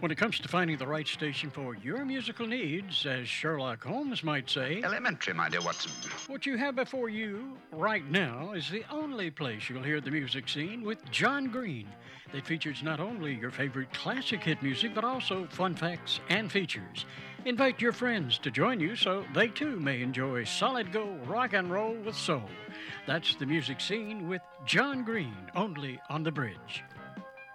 When it comes to finding the right station for your musical needs, as Sherlock Holmes might say, Elementary, my dear Watson. what you have before you right now is the only place you'll hear the music scene with John Green that features not only your favorite classic hit music, but also fun facts and features. Invite your friends to join you so they too may enjoy solid gold rock and roll with soul. That's the music scene with John Green, only on The Bridge.